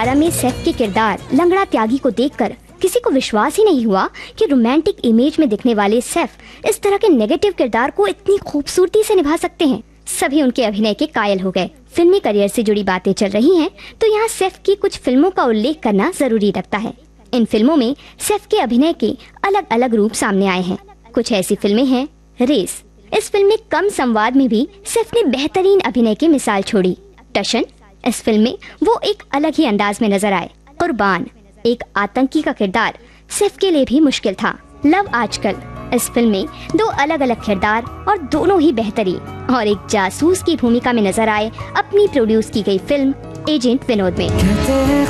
12 में सैफ के किरदार लंगड़ा त्यागी को देखकर किसी को विश्वास ही नहीं हुआ कि रोमांटिक इमेज में दिखने वाले सैफ इस तरह के नेगेटिव किरदार को इतनी खूबसूरती से निभा सकते हैं। सभी उनके अभिनय के कायल हो गए। फिल्मी करियर से जुड़ी बातें चल रही हैं, तो यहाँ सैफ की कुछ फिल्मों का उल्लेख करना जरूरी लगता है। इन फिल्मों में सैफ के अभिनय के अलग अलग रूप सामने आए हैं। कुछ ऐसी फिल्में हैं, रेस। इस फिल्म में कम संवाद में भी सैफ ने बेहतरीन अभिनय की मिसाल छोड़ी। टशन, इस फिल्म में वो एक अलग ही अंदाज में नजर आए। कुर्बान, एक आतंकी का किरदार सैफ के लिए भी मुश्किल था। लव आजकल, इस फिल्म में 2 अलग अलग किरदार और दोनों ही बेहतरीन, और एक जासूस की भूमिका में नजर आए अपनी प्रोड्यूस की गई फिल्म एजेंट विनोद में।